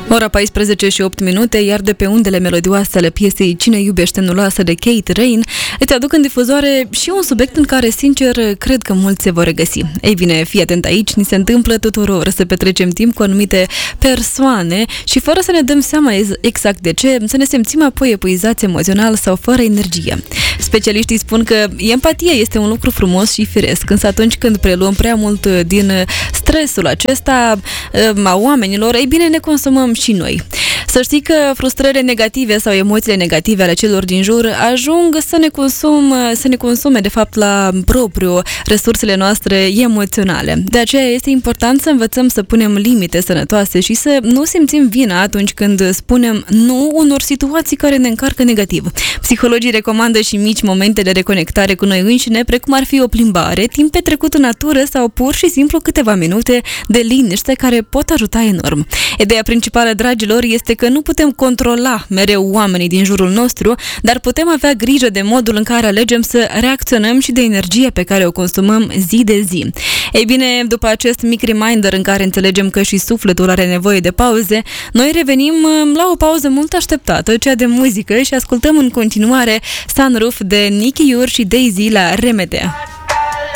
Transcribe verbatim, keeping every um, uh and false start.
Ora paisprezece și opt minute, iar de pe undele melodioase ale piesei Cine iubește nu lasă de Kate Rain, îți aduc în difuzoare și un subiect în care, sincer, cred că mulți se vor regăsi. Ei bine, fii atent aici, ni se întâmplă tuturor să petrecem timp cu anumite persoane și fără să ne dăm seama exact de ce, să ne simțim apoi epuizați emoțional sau fără energie. Specialiștii spun că empatia este un lucru frumos și firesc, însă atunci când preluăm prea mult din stresul acesta a oamenilor, ei bine, ne consumăm și noi. Să știi că frustrările negative sau emoțiile negative ale celor din jur ajung să ne consum, să ne consume de fapt la propriu resursele noastre emoționale. De aceea este important să învățăm să punem limite sănătoase și să nu simțim vina atunci când spunem nu unor situații care ne încarcă negativ. Psihologii recomandă și mici momente de reconectare cu noi înșine, precum ar fi o plimbare, timp petrecut în natură sau pur și simplu câteva minute de liniște care pot ajuta enorm. Ideea principală, dragilor, este că nu putem controla mereu oamenii din jurul nostru, dar putem avea grijă de modul în care alegem să reacționăm și de energia pe care o consumăm zi de zi. Ei bine, după acest mic reminder în care înțelegem că și sufletul are nevoie de pauze, noi revenim la o pauză mult așteptată, cea de muzică, și ascultăm în continuare Sunroof de Nicky Ure și Daisy la Remede.